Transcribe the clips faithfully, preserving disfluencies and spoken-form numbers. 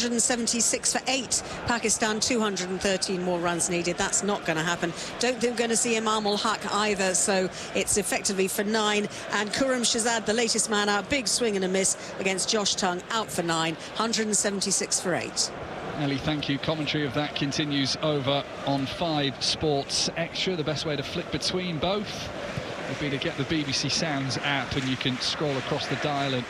hundred seventy-six for eight. Pakistan, two hundred thirteen more runs needed. That's not going to happen. Don't think we're going to see Imam ul Haq either, so it's effectively for nine. And Khurram Shahzad, the latest man out, big swing and a miss against Josh Tongue, out for nine. one hundred seventy-six for eight. Ellie, thank you. Commentary of that continues over on Five Sports Extra. The best way to flick between both would be to get the B B C Sounds app, and you can scroll across the dial and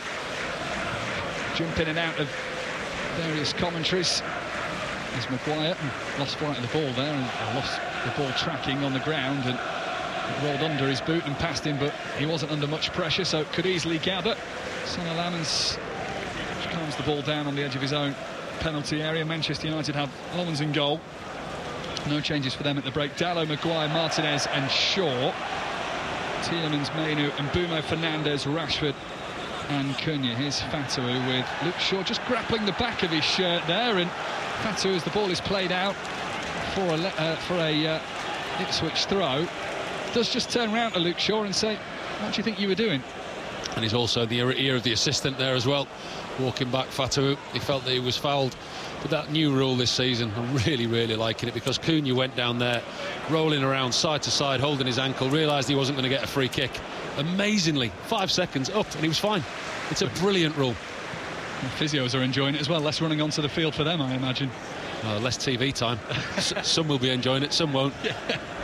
jump in and out of various commentaries. There's Maguire, lost flight of the ball there, and lost the ball tracking on the ground, and it rolled under his boot and past him, but he wasn't under much pressure, so could easily gather. Salah Lamans calms the ball down on the edge of his own penalty area. Manchester United have Owens in goal. No changes for them at the break. Dalot, Maguire, Martinez and Shaw. Tielemans, Mainoo and Mbeumo, Fernandes, Rashford and Cunha. Here's Fatawu with Luke Shaw just grappling the back of his shirt there, and Fatawu, as the ball is played out for a, uh, for a uh, Ipswich throw, does just turn around to Luke Shaw and say, what do you think you were doing? And he's also the ear of the assistant there as well, walking back. Fatawu, he felt that he was fouled. But that new rule this season, I'm really, really liking it, because Cunha went down there, rolling around side to side, holding his ankle, realised he wasn't going to get a free kick. Amazingly, five seconds up, and he was fine. It's a brilliant rule. And physios are enjoying it as well. Less running onto the field for them, I imagine. Uh, less T V time. Some will be enjoying it, some won't. Yeah.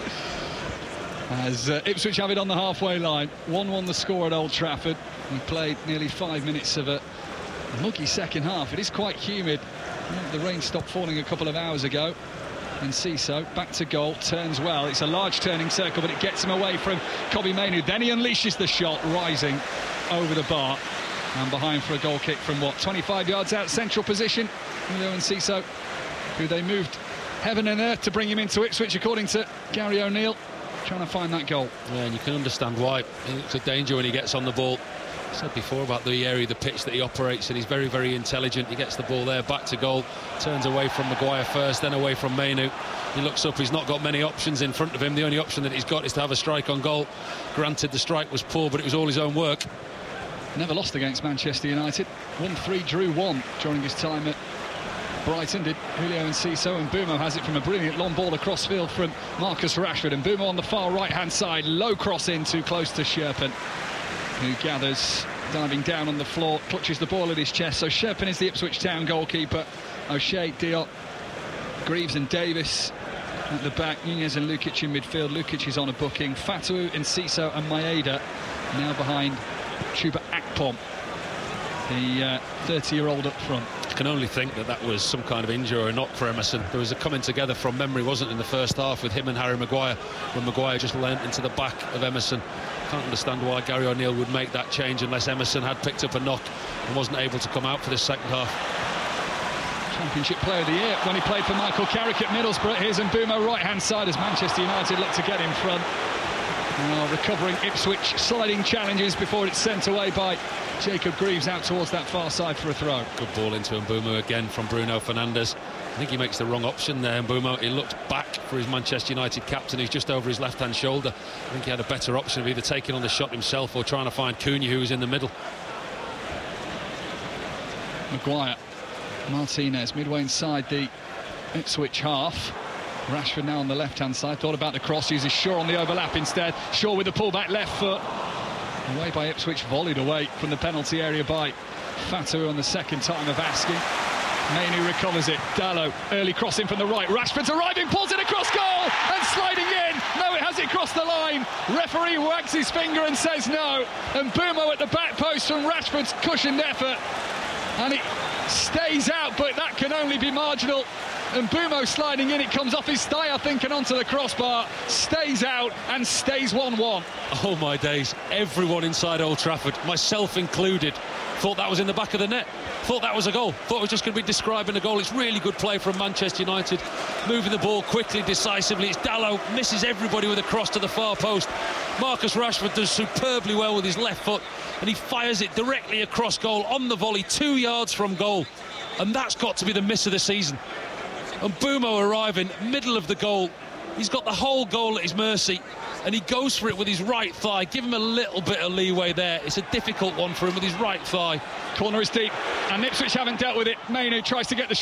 As uh, Ipswich have it on the halfway line. one one the score at Old Trafford. We played nearly five minutes of a muggy second half. It is quite humid. The rain stopped falling a couple of hours ago. And Ciso back to goal, turns well. It's a large turning circle, but it gets him away from Kobbie Mainoo. Then he unleashes the shot, rising over the bar and behind for a goal kick from what, twenty-five yards out, central position. Julio Enciso, who they moved heaven and earth to bring him into Ipswich, according to Gary O'Neill, trying to find that goal. Yeah, and you can understand why. It's a danger when he gets on the ball. I said before about the area of the pitch that he operates in. He's very, very intelligent. He gets the ball there, back to goal, turns away from Maguire first, then away from Mainoo. He looks up, he's not got many options in front of him. The only option that he's got is to have a strike on goal. Granted, the strike was poor, but it was all his own work. Never lost against Manchester United. won three, drew one during his time at Brighton, did Julio Enciso, and Mbeumo has it from a brilliant long ball across field from Marcus Rashford. And Mbeumo on the far right-hand side, low cross in, too close to Sherpen, who gathers, diving down on the floor, clutches the ball at his chest. So Sherpen is the Ipswich Town goalkeeper. O'Shea, Diop, Greaves and Davis at the back. Nunez and Lukic in midfield. Lukic is on a booking. Fatawu, Enciso and Maeda now behind Chuba Akpom, the thirty-year-old uh, up front. I can only think that that was some kind of injury or a knock for Emerson. There was a coming together from memory, wasn't it, in the first half with him and Harry Maguire, when Maguire just leant into the back of Emerson. Can't understand why Gary O'Neill would make that change unless Emerson had picked up a knock and wasn't able to come out for this second half. Championship Player of the Year when he played for Michael Carrick at Middlesbrough. Here's Mbeumo right-hand side as Manchester United look to get in front. Now recovering Ipswich, sliding challenges before it's sent away by Jacob Greaves out towards that far side for a throw. Good ball into Mbeumo again from Bruno Fernandes. I think he makes the wrong option there, Mbeumo. He looked back for his Manchester United captain, who's just over his left-hand shoulder. I think he had a better option of either taking on the shot himself or trying to find Cunha, who was in the middle. Maguire, Martinez, midway inside the Ipswich half. Rashford now on the left-hand side, thought about the cross, uses Shaw on the overlap instead. Shaw with the pullback left foot. Away by Ipswich, volleyed away from the penalty area by Fatawu on the second time of asking. Mainoo recovers it. Dalot, early crossing from the right. Rashford's arriving, pulls it across goal and sliding in. No, it has it crossed the line. Referee wags his finger and says no. And Mbeumo at the back post from Rashford's cushioned effort. And it stays out, but that can only be marginal. And Mbeumo sliding in, it comes off his thigh, I think, and onto the crossbar, stays out and stays one one. Oh my days, everyone inside Old Trafford, myself included, thought that was in the back of the net, thought that was a goal, thought it was just going to be describing a goal. It's really good play from Manchester United, moving the ball quickly, decisively. It's Dalot, misses everybody with a cross to the far post. Marcus Rashford does superbly well with his left foot, and he fires it directly across goal on the volley, two yards from goal. And that's got to be the miss of the season. And Mbeumo arriving, middle of the goal. He's got the whole goal at his mercy, and he goes for it with his right thigh. Give him a little bit of leeway there. It's a difficult one for him with his right thigh. Corner is deep, and Ipswich haven't dealt with it. Mainoo tries to get the